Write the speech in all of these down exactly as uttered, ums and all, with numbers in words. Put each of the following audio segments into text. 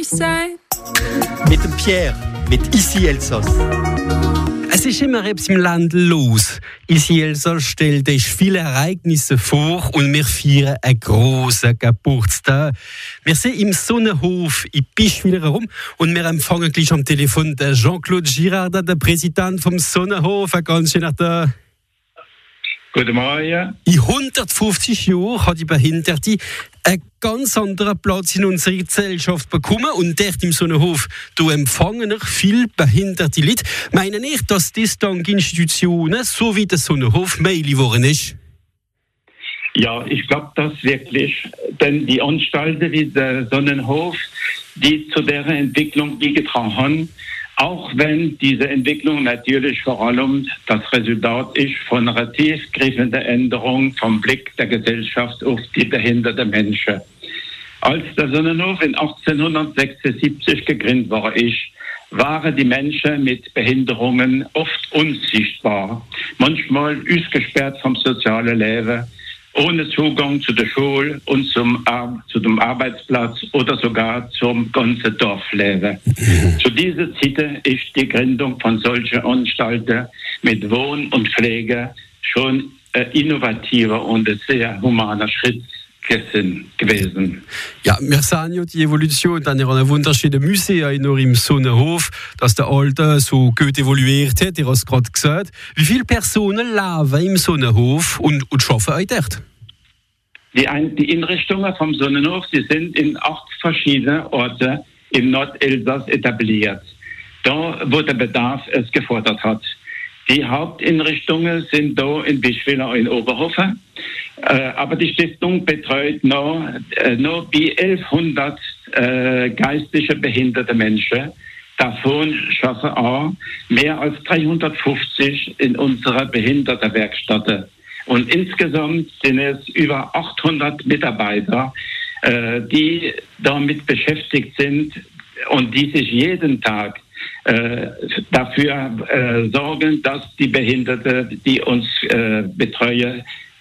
countryside. Mit dem Pierre, mit Ici Elsass. Es ist immer etwas im Land los. Ici Elsass stellt euch viele Ereignisse vor und wir feiern einen grossen Geburtstag. Wir sind im Sonnenhof in Bischwiller herum und wir empfangen gleich am Telefon den Jean-Claude Girardin, der Präsident vom Sonnenhof. Ein ganz schöner Tag. Guten Morgen. In hundertfünfzig Jahren hat die Behinderte einen ganz anderen Platz in unserer Gesellschaft bekommen und dort im Sonnenhof da empfangen wir viele behinderte Leute. Meinen ihr, dass das dank Institutionen, so wie der Sonnenhof, möglich geworden ist? Ja, ich glaube das wirklich, denn die Anstalten wie der Sonnenhof, die zu der Entwicklung beigetragen haben, auch wenn diese Entwicklung natürlich vor allem das Resultat ist von einer tiefgreifenden Änderung vom Blick der Gesellschaft auf die behinderten Menschen. Als der Sonnenhof in achtzehnhundertsechsundsiebzig gegründet war, ist, waren die Menschen mit Behinderungen oft unsichtbar, manchmal ausgesperrt vom sozialen Leben, ohne Zugang zu der Schule und zum, Ar- zu dem Arbeitsplatz oder sogar zum ganzen Dorfleben. Zu dieser Zeit ist die Gründung von solchen Anstalten mit Wohn- und Pflege schon ein innovativer und ein sehr humaner Schritt gewesen. Ja, wir sehen ja die Evolution dann in einer wunderschönen Museen im Sonnenhof, dass der Alte so gut evoluiert hat, ihr habt es gerade gesagt. Wie viele Personen leben im Sonnenhof und, und arbeiten euch dort? Die, ein, die Einrichtungen vom Sonnenhof, die sind in acht verschiedenen Orten im Nordelsass etabliert. Da, wo der Bedarf es gefordert hat. Die Haupteinrichtungen sind da in Bischwiller in Oberhofen. Äh, aber die Stiftung betreut noch, äh, noch bei elfhundert äh, geistige behinderte Menschen. Davon schaffen auch mehr als dreihundertfünfzig in unserer Behindertenwerkstätte. Und insgesamt sind es über achthundert Mitarbeiter, äh, die damit beschäftigt sind und die sich jeden Tag äh, dafür äh, sorgen, dass die Behinderten, die uns äh, betreuen,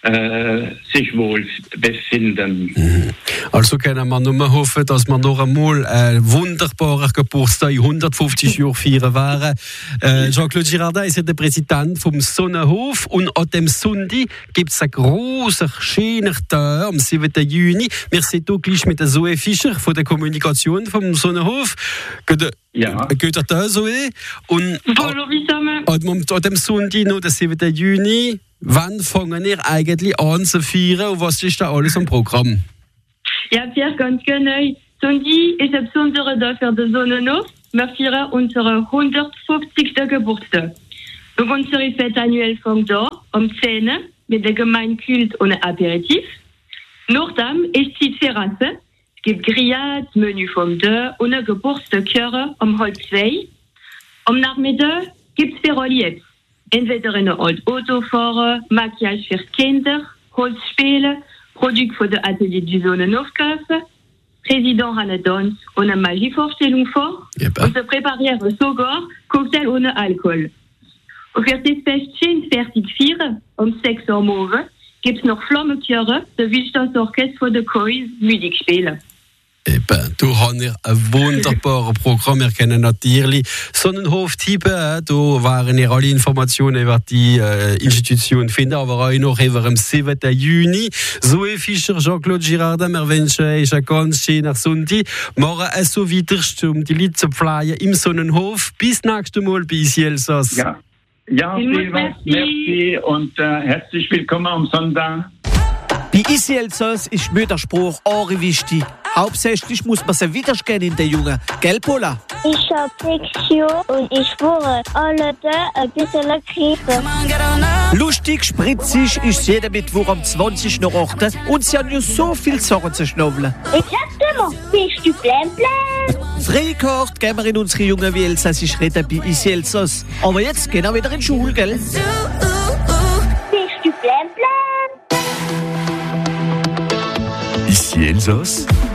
äh, sich wohl befinden. Also können wir nur hoffen, dass wir noch einmal einen wunderbaren Geburtstag in hundertfünfzig Jahren feiern werden. Äh, Jean-Claude Girardin ist ja der Präsident vom Sonnenhof und an dem Sonntag gibt es einen grossen, schönen Tag am siebten Juni. Wir sind hier gleich mit der Zoe Fischer von der Kommunikation vom Sonnenhof. Geht Ja. der Tag, Zoe? Und Bonjour, zusammen. an, an dem Sonntag, noch der siebten Juni, wann fangen ihr eigentlich an zu feiern und was ist da alles am Programm? Ja, Pierre, ganz genau. Sonntag ist ein besonderer Tag für den Sonnenhof. Wir feiern unseren hundertfünfzigsten Geburtstag. Donc, unsere Fête annuelle fängt an um zehn Uhr mit dem Gemeinkult und einem Aperitif. Nachdem ist die Terrasse. Es gibt Grillades, Menü vom Tag und eine Geburtstagskirche um halb zwei. Am Nachmittag gibt es Ferroliers. Entweder eine Art Autofahrer, Maquillage für Kinder, Holzspiele, Produkt von der Atelier du Sonnenhof kaufen. Präsident hat eine Tanz und eine Magievorstellung vor. Yep. Und sie präparieren sogar Cocktail ohne Alkohol. Und für das Fest schön fertig feiern, um sechs Uhr morgens, gibt es noch Flammenkirche, der Wildstandsorchester von der Kois Musik spielen. Eben, du hast ja ein wunderbares Programm. Wir kennen natürlich Sonnenhof-Typen. Da waren ja alle Informationen über die äh, Institution finden, aber auch noch über am siebten Juni. Zoe Fischer, Jean-Claude Girardin, wir wünschen euch einen ganz schönen Sonntag. Morgen ist so weiter, um die Leute zu pflegen im Sonnenhof. Bis nächstes Mal bei Ici Elsass. Ja, ja merci. merci und äh, herzlich willkommen am Sonntag. Bei Ici Elsass ist Mütterspruch auch wichtig. Hauptsächlich muss man sie widerstehen in der Jungen. Gell, Paula? Ich habe sechs Jahre und ich spüre alle Tage ein bisschen Grippe. Lustig, spritzig ist jeder Mittwoch am zwanzig nach acht und sie haben ja so viel Sachen zu schnaufeln. Exactement. Bist du plein plein? Freikart gehen wir in unsere Jungen wie Elsassisch reden bei Ici Elsass. Aber jetzt gehen wir wieder in die Schule, gell? Bist du plein plein? Ici Elsass.